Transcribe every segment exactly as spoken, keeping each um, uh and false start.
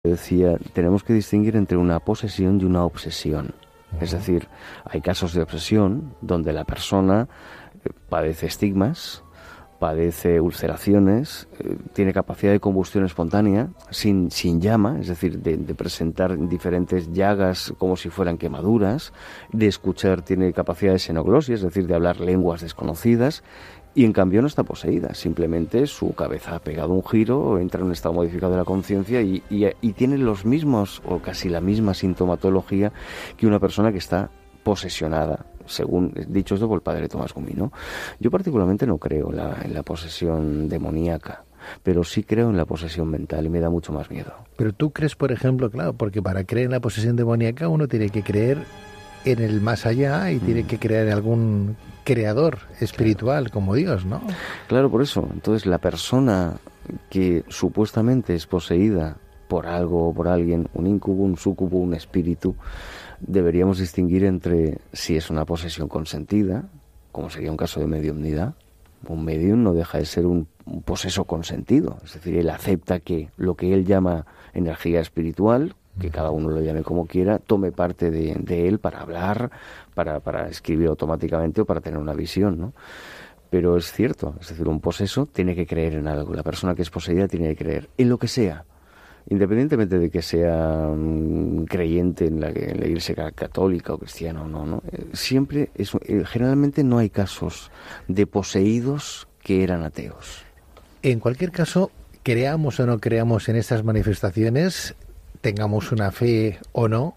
Decía, tenemos que distinguir entre una posesión y una obsesión. Uh-huh. Es decir, hay casos de obsesión donde la persona padece estigmas, padece ulceraciones, eh, tiene capacidad de combustión espontánea sin, sin llama, es decir, de, de presentar diferentes llagas como si fueran quemaduras, de escuchar, tiene capacidad de xenoglosia, es decir, de hablar lenguas desconocidas, y en cambio no está poseída, simplemente su cabeza ha pegado un giro, entra en un estado modificado de la conciencia y, y, y tiene los mismos o casi la misma sintomatología que una persona que está posesionada, según dicho esto por el padre Tomás Gumí, ¿no? Yo particularmente no creo en la, en la posesión demoníaca, pero sí creo en la posesión mental y me da mucho más miedo. Pero tú crees, por ejemplo, claro, porque para creer en la posesión demoníaca uno tiene que creer en el más allá y mm. tiene que creer en algún creador espiritual, claro, como Dios, ¿no? Claro, por eso. Entonces la persona que supuestamente es poseída por algo o por alguien, un incubo, un súcubo, un espíritu, deberíamos distinguir entre si es una posesión consentida, como sería un caso de mediumnidad. Un medium no deja de ser un, un poseso consentido, es decir, él acepta que lo que él llama energía espiritual, que cada uno lo llame como quiera, tome parte de, de él para hablar, para, para escribir automáticamente o para tener una visión, ¿no? Pero es cierto, es decir, un poseso tiene que creer en algo, la persona que es poseída tiene que creer en lo que sea, independientemente de que sea um, creyente en la, en la Iglesia católica o cristiana o no, ¿no? Eh, siempre, es, eh, generalmente no hay casos de poseídos que eran ateos. En cualquier caso, creamos o no creamos en estas manifestaciones, tengamos una fe o no,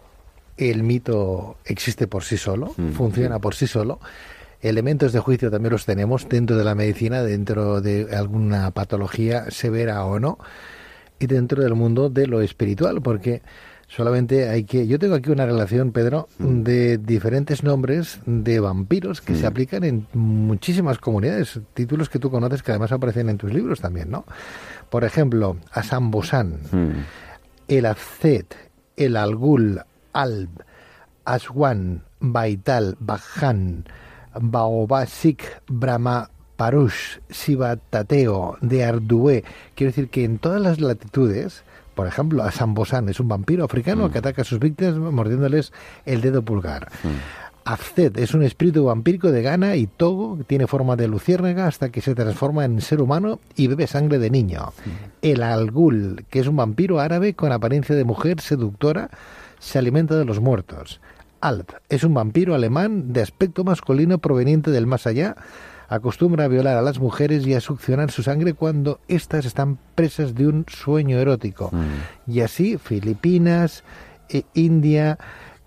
el mito existe por sí solo, mm, funciona sí. por sí solo. Elementos de juicio también los tenemos dentro de la medicina, dentro de alguna patología severa o no, y dentro del mundo de lo espiritual, porque solamente hay que... Yo tengo aquí una relación, Pedro, mm. de diferentes nombres de vampiros que mm. se aplican en muchísimas comunidades, títulos que tú conoces que además aparecen en tus libros también, ¿no? Por ejemplo, Asambosan, mm. el Azet, el Algul, Alb, Aswan, Baital, Bajan, Baobasik, Brahma, Parush, Sivatateo, de Ardué. Quiero decir que en todas las latitudes, por ejemplo, Asambosan es un vampiro africano mm. que ataca a sus víctimas mordiéndoles el dedo pulgar. Mm. Azet es un espíritu vampírico de Ghana y Togo que tiene forma de luciérnaga hasta que se transforma en ser humano y bebe sangre de niño. Mm. El Algul, que es un vampiro árabe con apariencia de mujer seductora, se alimenta de los muertos. Alp es un vampiro alemán de aspecto masculino proveniente del más allá. Acostumbra a violar a las mujeres y a succionar su sangre cuando éstas están presas de un sueño erótico. Mm. Y así, Filipinas, eh, India,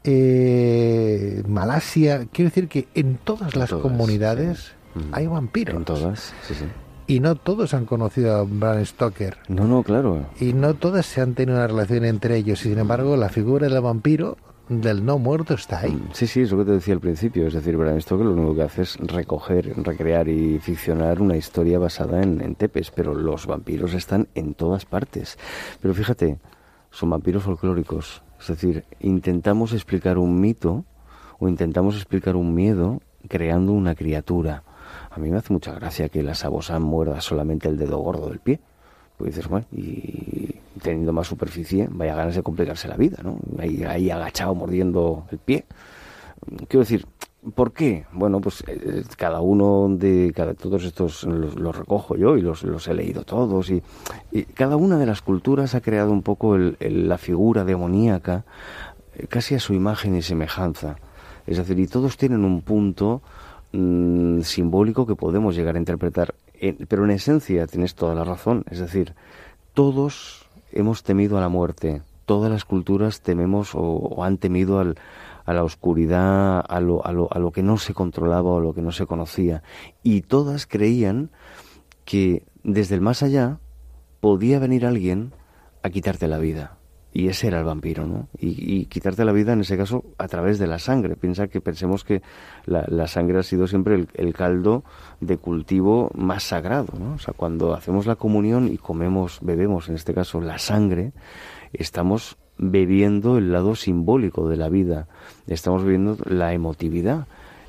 eh, Malasia. Quiero decir que en todas las todas, comunidades sí. hay vampiros. En todas, sí, sí. Y no todos han conocido a Bram Stoker. No, no, claro. Y no todas se han tenido una relación entre ellos. Y sin embargo, la figura del vampiro, del no muerto, está ahí. Sí, sí, es lo que te decía al principio. Es decir, Bram Stoker lo único que hace es recoger, recrear y ficcionar una historia basada en, en Tepes, pero los vampiros están en todas partes. Pero fíjate, son vampiros folclóricos. Es decir, intentamos explicar un mito o intentamos explicar un miedo creando una criatura. A mí me hace mucha gracia que la Sabosan muerda solamente el dedo gordo del pie. Pues dices, bueno, y teniendo más superficie, vaya ganas de complicarse la vida, ¿no? Ahí, ahí agachado mordiendo el pie. Quiero decir, ¿por qué? Bueno, pues eh, cada uno de cada, todos estos los, los recojo yo y los, los he leído todos. Y, y cada una de las culturas ha creado un poco el, el, la figura demoníaca, eh, casi a su imagen y semejanza. Es decir, y todos tienen un punto mmm, simbólico que podemos llegar a interpretar. Eh, pero en esencia tienes toda la razón. Es decir, todos hemos temido a la muerte. Todas las culturas tememos o, o han temido al, a la oscuridad, a lo, a, lo, a lo que no se controlaba o a lo que no se conocía. Y todas creían que desde el más allá podía venir alguien a quitarte la vida. Y ese era el vampiro, ¿no? Y, y quitarte la vida, en ese caso, a través de la sangre. Piensa que pensemos que la, la sangre ha sido siempre el, el caldo de cultivo más sagrado, ¿no? O sea, cuando hacemos la comunión y comemos, bebemos, en este caso, la sangre, estamos bebiendo el lado simbólico de la vida. Estamos bebiendo la emotividad.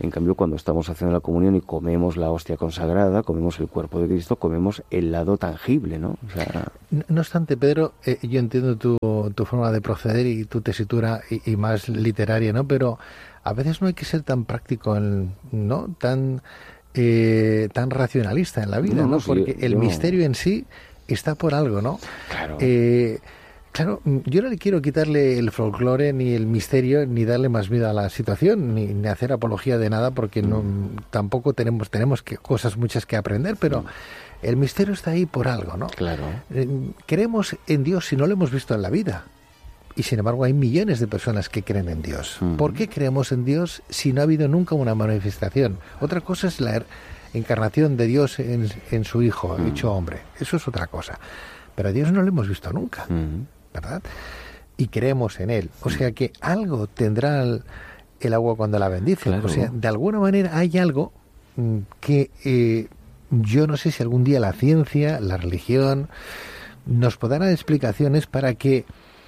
En cambio, cuando estamos haciendo la comunión y comemos la hostia consagrada, comemos el cuerpo de Cristo, comemos el lado tangible, ¿no? O sea... No, no obstante, Pedro, eh, yo entiendo tu, tu forma de proceder y tu tesitura y, y más literaria, ¿no? Pero a veces no hay que ser tan práctico, en, ¿no? Tan, eh, tan racionalista en la vida, ¿no? ¿no? Sí, Porque yo, el yo... misterio en sí está por algo, ¿no? Claro. Eh, Claro, yo no le quiero quitarle el folclore ni el misterio ni darle más vida a la situación ni, ni hacer apología de nada porque no tampoco tenemos tenemos que, cosas muchas que aprender, pero el misterio está ahí por algo, ¿no? Claro. Eh, creemos en Dios si no lo hemos visto en la vida. Y sin embargo hay millones de personas que creen en Dios. Uh-huh. ¿Por qué creemos en Dios si no ha habido nunca una manifestación? Otra cosa es la encarnación de Dios en, en su Hijo, uh-huh. hecho hombre. Eso es otra cosa. Pero a Dios no lo hemos visto nunca. Uh-huh. ¿Verdad? Y creemos en él. O sea que algo tendrá el, el agua cuando la bendice. Claro. O sea, de alguna manera hay algo que eh, yo no sé si algún día la ciencia, la religión, nos podrán dar explicaciones para que,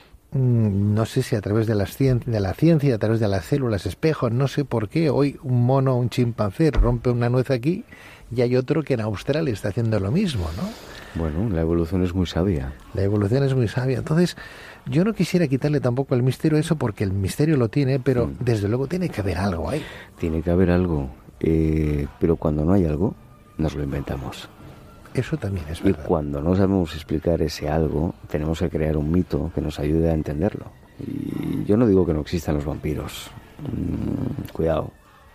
mmm, no sé si a través de, las cien, de la ciencia, a través de las células espejo, no sé por qué, hoy un mono, un chimpancé rompe una nuez aquí y hay otro que en Australia está haciendo lo mismo, ¿no? Bueno, la evolución es muy sabia. La evolución es muy sabia. Entonces, yo no quisiera quitarle tampoco el misterio a eso porque el misterio lo tiene, pero mm. desde luego tiene que haber algo ahí. Tiene que haber algo, eh, pero cuando no hay algo, nos lo inventamos. Eso también es verdad. Y cuando no sabemos explicar ese algo, tenemos que crear un mito que nos ayude a entenderlo. Y yo no digo que no existan los vampiros. Mm, cuidado.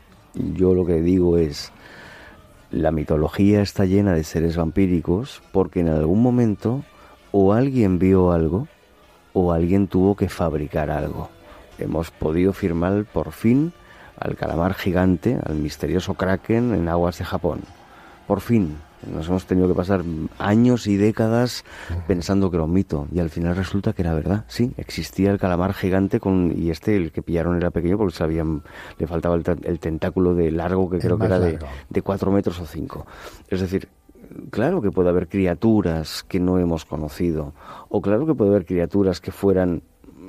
Yo lo que digo es... La mitología está llena de seres vampíricos porque en algún momento o alguien vio algo o alguien tuvo que fabricar algo. Hemos podido firmar por fin al calamar gigante, al misterioso kraken en aguas de Japón. Por fin. Nos hemos tenido que pasar años y décadas pensando que era un mito y al final resulta que era verdad. Sí, existía el calamar gigante con y este, el que pillaron era pequeño porque sabían, le faltaba el, el tentáculo de largo que el creo que era de, de cuatro metros o cinco. Es decir, claro que puede haber criaturas que no hemos conocido o claro que puede haber criaturas que fueran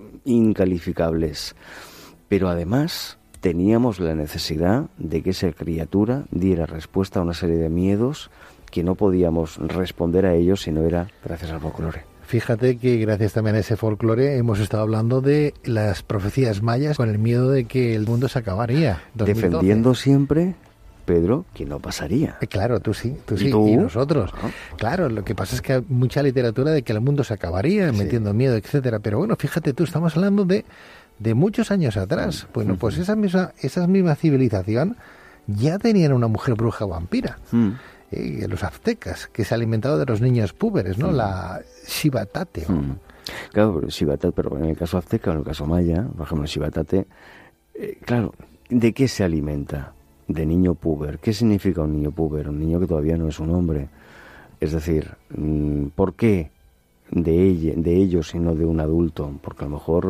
incalificables, pero además... teníamos la necesidad de que esa criatura diera respuesta a una serie de miedos que no podíamos responder a ellos si no era gracias al folclore. Fíjate que gracias también a ese folclore hemos estado hablando de las profecías mayas con el miedo de que el mundo se acabaría. dos mil doce. Defendiendo siempre, Pedro, que no pasaría. Eh, claro, tú sí, tú ¿Y sí, tú? y nosotros. ¿No? Claro, lo que pasa es que hay mucha literatura de que el mundo se acabaría, sí. metiendo miedo, etcétera. Pero bueno, fíjate tú, estamos hablando de de muchos años atrás. Bueno, pues esa misma, esa misma civilización ya tenían una mujer bruja vampira. Mm. Eh, los aztecas, que se ha alimentado de los niños púberes, ¿no? Mm. La Xibatate. Mm. Claro, Xibatate, pero en el caso azteca, en el caso maya, por ejemplo, Xibatate, eh, claro, ¿de qué se alimenta? De niño púber. ¿Qué significa un niño púber? Un niño que todavía no es un hombre. Es decir, ¿por qué? De, ella, de ellos y no de un adulto, porque a lo mejor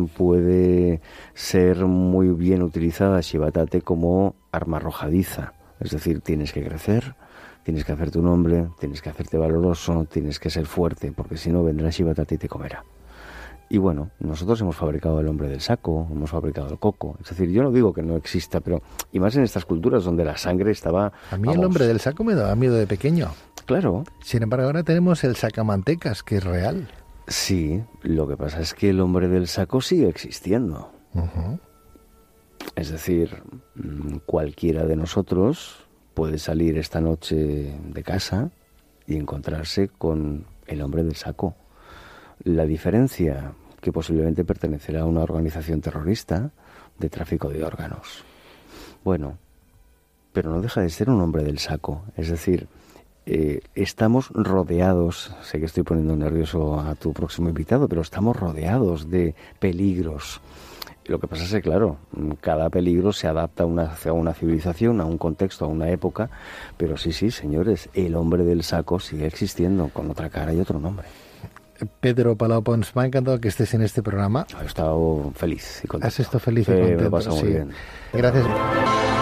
puede ser muy bien utilizada Xibatate como arma arrojadiza, es decir, tienes que crecer, tienes que hacerte un hombre, tienes que hacerte valoroso, tienes que ser fuerte, porque si no vendrá Xibatate y te comerá. Y bueno, nosotros hemos fabricado el hombre del saco, hemos fabricado el coco, es decir, yo no digo que no exista, pero y más en estas culturas donde la sangre estaba... A mí vamos, el hombre del saco me daba miedo de pequeño. Claro. Sin embargo, ahora tenemos el sacamantecas, que es real. Sí, lo que pasa es que el hombre del saco sigue existiendo. Uh-huh. Es decir, cualquiera de nosotros puede salir esta noche de casa y encontrarse con el hombre del saco. La diferencia, que posiblemente pertenecerá a una organización terrorista de tráfico de órganos. Bueno, pero no deja de ser un hombre del saco. Es decir, eh, estamos rodeados, sé que estoy poniendo nervioso a tu próximo invitado, pero estamos rodeados de peligros. Lo que pasa es que, claro, cada peligro se adapta a una, a una civilización, a un contexto, a una época, pero sí, sí, señores, el hombre del saco sigue existiendo con otra cara y otro nombre. Pedro Palau Pons, me ha encantado que estés en este programa. He estado feliz y contento. Has estado feliz y sí, contento. Me he pasado sí. muy bien. Gracias.